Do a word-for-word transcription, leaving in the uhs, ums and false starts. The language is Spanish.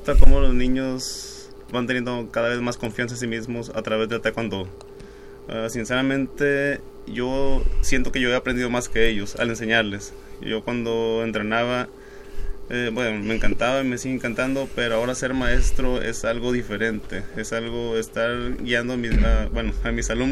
gusta cómo los niños van teniendo cada vez más confianza en sí mismos a través del taekwondo. Uh, sinceramente, yo siento que yo he aprendido más que ellos al enseñarles. Yo cuando entrenaba, eh, bueno, me encantaba y me sigue encantando, pero ahora ser maestro es algo diferente. Es algo, estar guiando a mis, uh, bueno, a mis alumnos